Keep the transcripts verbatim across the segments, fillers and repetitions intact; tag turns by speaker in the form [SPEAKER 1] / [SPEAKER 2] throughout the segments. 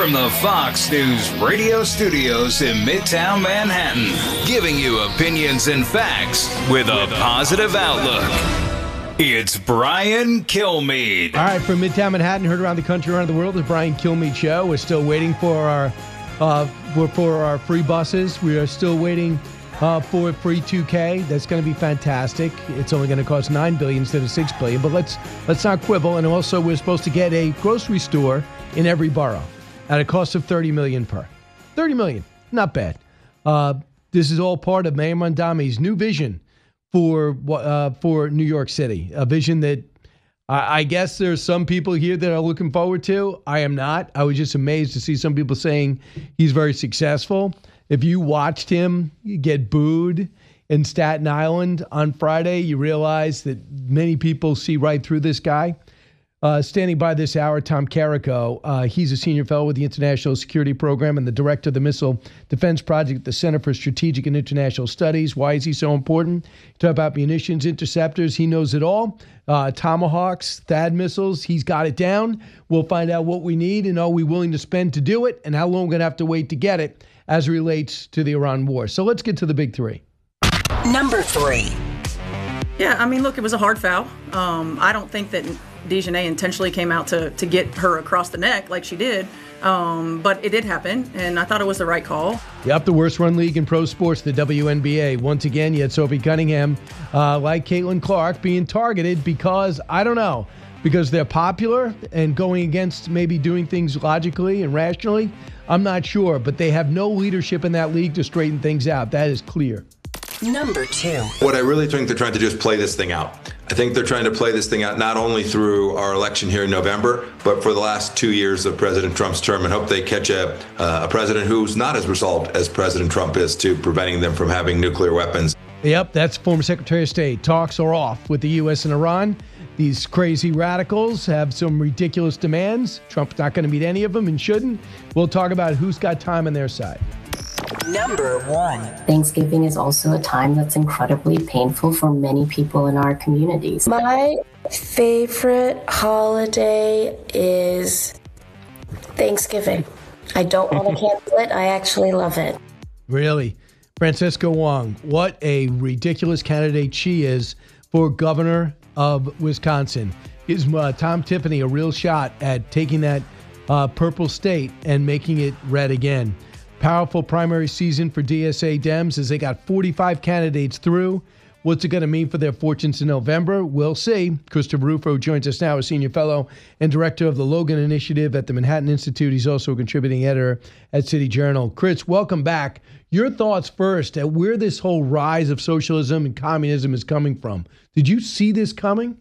[SPEAKER 1] from the Fox News radio studios in Midtown Manhattan, giving you opinions and facts with a positive outlook. It's Brian Kilmeade.
[SPEAKER 2] All right, from Midtown Manhattan, heard around the country, around the world, the Brian Kilmeade Show. We're still waiting for our uh, for, for our free buses. We are still waiting uh, for free two K. That's going to be fantastic. It's only going to cost nine billion dollars instead of six billion dollars. But let's let's not quibble. And also, we're supposed to get a grocery store in every borough at a cost of thirty million dollars per. thirty million dollars, not bad. Uh, this is all part of Mayor Mondami's new vision for uh, for New York City, a vision that I, I guess there's some people here that are looking forward to. I am not. I was just amazed to see some people saying he's very successful. If you watched him get booed in Staten Island on Friday, you realize that many people see right through this guy. Uh, standing by this hour, Tom Carrico. Uh, he's a senior fellow with the International Security Program and the director of the Missile Defense Project at the Center for Strategic and International Studies. Why is he so important? Talk about munitions, interceptors. He knows it all. Uh, Tomahawks, T H A D missiles. He's got it down. We'll find out what we need and are we willing to spend to do it and how long we're going to have to wait to get it as it relates to the Iran war. So let's get to the big three.
[SPEAKER 3] Number three.
[SPEAKER 4] Yeah, I mean, look, it was a hard foul. Um, I don't think that DeJournette intentionally came out to, to get her across the neck like she did, um, but it did happen, and I thought it was the right call.
[SPEAKER 2] Yep, the worst run league in pro sports, the W N B A. Once again, you had Sophie Cunningham, uh, like Caitlin Clark, being targeted because, I don't know, because they're popular and going against maybe doing things logically and rationally. I'm not sure, but they have no leadership in that league to straighten things out. That is clear.
[SPEAKER 3] Number two.
[SPEAKER 5] What I really think they're trying to do is play this thing out. I think they're trying to play this thing out not only through our election here in November, but for the last two years of President Trump's term, and hope they catch a, uh, a president who's not as resolved as President Trump is to preventing them from having nuclear weapons.
[SPEAKER 2] Yep, that's former Secretary of State. Talks are off with the U S and Iran. These crazy radicals have some ridiculous demands. Trump's not going to meet any of them and shouldn't. We'll talk about who's got time on their side.
[SPEAKER 3] Number one.
[SPEAKER 6] Thanksgiving is also a time that's incredibly painful for many people in our communities.
[SPEAKER 7] My favorite holiday is Thanksgiving. I don't want to cancel it. I actually love it.
[SPEAKER 2] Really? Francisco Wong, what a ridiculous candidate she is for governor of Wisconsin. Gives uh, Tom Tiffany a real shot at taking that uh, purple state and making it red again. Powerful primary season for D S A Dems as they got forty-five candidates through. What's it going to mean for their fortunes in November? We'll see. Christopher Rufo joins us now, a senior fellow and director of the Logan Initiative at the Manhattan Institute. He's also a contributing editor at City Journal. Chris, welcome back. Your thoughts first at where this whole rise of socialism and communism is coming from. Did you see this coming?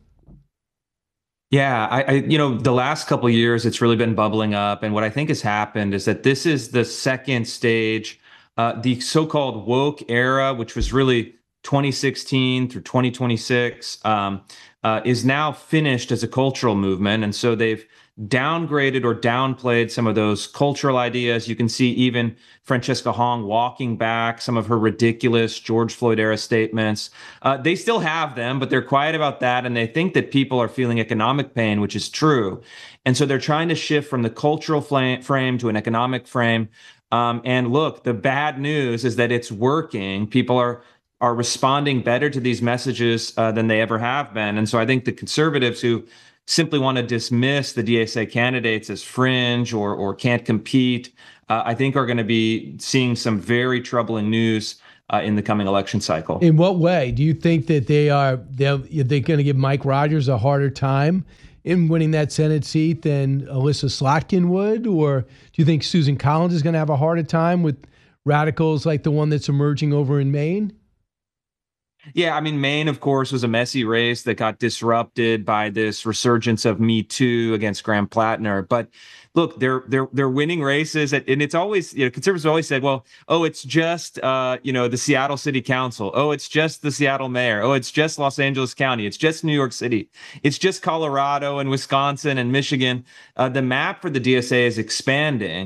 [SPEAKER 8] Yeah, I, I, you know, the last couple of years, it's really been bubbling up. And what I think has happened is that this is the second stage, uh, the so-called woke era, which was really twenty sixteen through twenty twenty-six, um, uh, is now finished as a cultural movement. And so they've downgraded or downplayed some of those cultural ideas. You can see even Francesca Hong walking back some of her ridiculous George Floyd era statements. Uh, they still have them, but they're quiet about that. And they think that people are feeling economic pain, which is true. And so they're trying to shift from the cultural flame, frame to an economic frame. Um, and look, the bad news is that it's working. People are are responding better to these messages uh, than they ever have been. And so I think the conservatives who simply want to dismiss the D S A candidates as fringe or or can't compete, uh, I think are going to be seeing some very troubling news uh, in the coming election cycle.
[SPEAKER 2] In what way? Do you think that they are they're, they're going to give Mike Rogers a harder time in winning that Senate seat than Alyssa Slotkin would? Or do you think Susan Collins is going to have a harder time with radicals like the one that's emerging over in Maine?
[SPEAKER 8] Yeah, I mean, Maine, of course, was a messy race that got disrupted by this resurgence of Me Too against Graham Plattner. But look, they're they're they're winning races, and it's always, you know, conservatives always said, well, oh, it's just uh, you know, the Seattle City Council, oh, it's just the Seattle mayor, oh, it's just Los Angeles County, it's just New York City, it's just Colorado and Wisconsin and Michigan. Uh, the map for the D S A is expanding,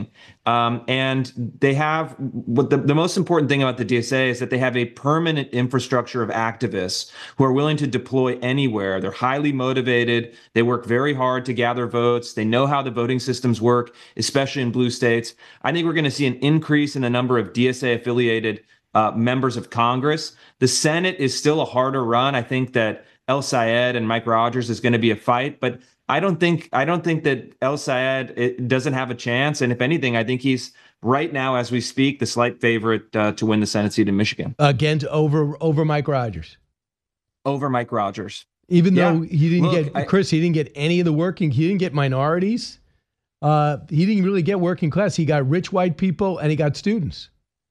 [SPEAKER 8] Um, and they have what the, the most important thing about the D S A is that they have a permanent infrastructure of activists who are willing to deploy anywhere. They're highly motivated. They work very hard to gather votes. They know how the voting systems work, especially in blue states. I think we're going to see an increase in the number of D S A affiliated uh, members of Congress. The Senate is still a harder run. I think that El Sayed and Mike Rogers is going to be a fight, but I don't think I don't think that El Sayed it doesn't have a chance. And if anything, I think he's right now, as we speak, the slight favorite uh, to win the Senate seat in Michigan.
[SPEAKER 2] Again, to over over Mike Rogers.
[SPEAKER 8] Over Mike Rogers.
[SPEAKER 2] Even
[SPEAKER 8] yeah.
[SPEAKER 2] though he didn't
[SPEAKER 8] Look,
[SPEAKER 2] get,
[SPEAKER 8] I,
[SPEAKER 2] Chris, he didn't get any of the working, he didn't get minorities. Uh, he didn't really get working class. He got rich white people and he got students.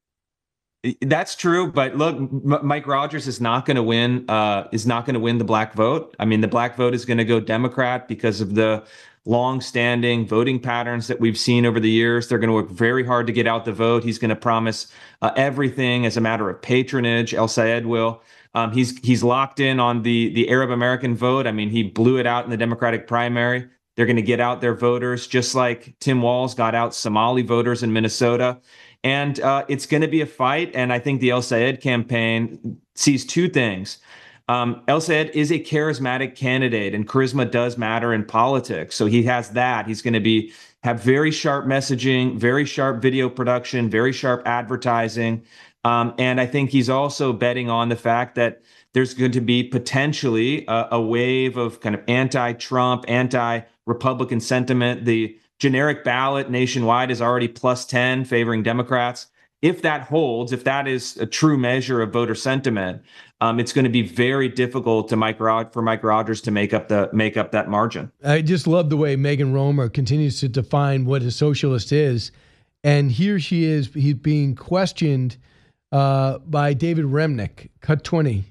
[SPEAKER 8] That's true, but look, M- Mike Rogers is not going to win. Uh, is not going to win the black vote. I mean, the black vote is going to go Democrat because of the long-standing voting patterns that we've seen over the years. They're going to work very hard to get out the vote. He's going to promise uh, everything as a matter of patronage. El Sayed will. Um, he's he's locked in on the the Arab American vote. I mean, he blew it out in the Democratic primary. They're going to get out their voters, just like Tim Walz got out Somali voters in Minnesota. And uh, it's going to be a fight. And I think the El Sayed campaign sees two things. Um, El Sayed is a charismatic candidate, and charisma does matter in politics. So he has that. He's going to be have very sharp messaging, very sharp video production, very sharp advertising. Um, and I think he's also betting on the fact that there's going to be potentially a, a wave of kind of anti-Trump, anti-Republican sentiment. The generic ballot nationwide is already plus ten favoring Democrats. If that holds, if that is a true measure of voter sentiment, um, it's going to be very difficult to Mike Rod- for Mike Rogers to make up the make up that margin.
[SPEAKER 2] I just love the way Megan Romer continues to define what a socialist is, and here she is. He's being questioned uh, by David Remnick. Cut twenty.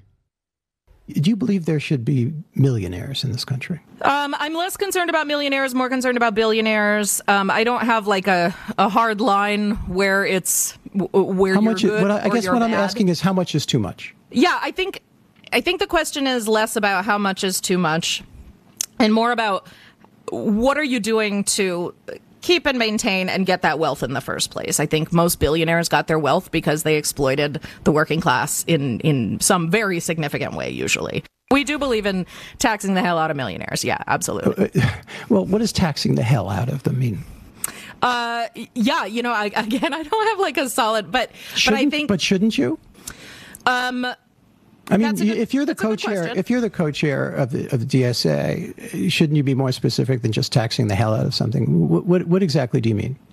[SPEAKER 9] Do you believe there should be millionaires in this country?
[SPEAKER 10] Um, I'm less concerned about millionaires, more concerned about billionaires. Um, I don't have like a, a hard line where it's where
[SPEAKER 9] how
[SPEAKER 10] you're
[SPEAKER 9] much
[SPEAKER 10] good
[SPEAKER 9] is, what I, I guess
[SPEAKER 10] you're
[SPEAKER 9] what I'm
[SPEAKER 10] bad.
[SPEAKER 9] asking is how much is too much?
[SPEAKER 10] Yeah, I think I think the question is less about how much is too much and more about what are you doing to keep and maintain and get that wealth in the first place. I think most billionaires got their wealth because they exploited the working class in, in some very significant way, usually. We do believe in taxing the hell out of millionaires. Yeah, absolutely.
[SPEAKER 9] Uh, well, what does taxing the hell out of them mean?
[SPEAKER 10] Uh, yeah, you know, I, again, I don't have like a solid, but
[SPEAKER 9] shouldn't,
[SPEAKER 10] but I think,
[SPEAKER 9] but shouldn't you?
[SPEAKER 10] Um,
[SPEAKER 9] I mean,
[SPEAKER 10] good,
[SPEAKER 9] if you're the co-chair, if you're the co-chair of the of the D S A, shouldn't you be more specific than just taxing the hell out of something? What what, what exactly do you mean?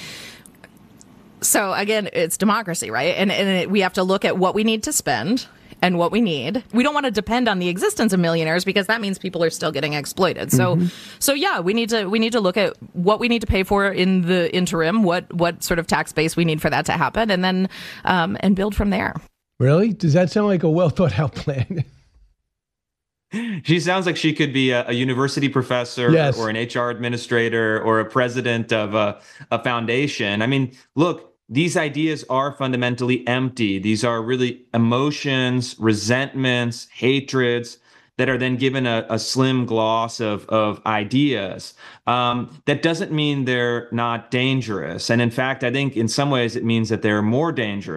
[SPEAKER 10] So again, it's democracy, right? And and it, we have to look at what we need to spend and what we need. We don't want to depend on the existence of millionaires because that means people are still getting exploited. So, mm-hmm. so yeah, we need to we need to look at what we need to pay for in the interim, what what sort of tax base we need for that to happen, and then um, and build from there.
[SPEAKER 2] Really? Does that sound like a well thought out plan?
[SPEAKER 8] She sounds like she could be a, a university professor yes. or an H R administrator or a president of a, a foundation. I mean, look. These ideas are fundamentally empty. These are really emotions, resentments, hatreds that are then given a, a slim gloss of, of ideas. Um, that doesn't mean they're not dangerous. And in fact, I think in some ways it means that they're more dangerous.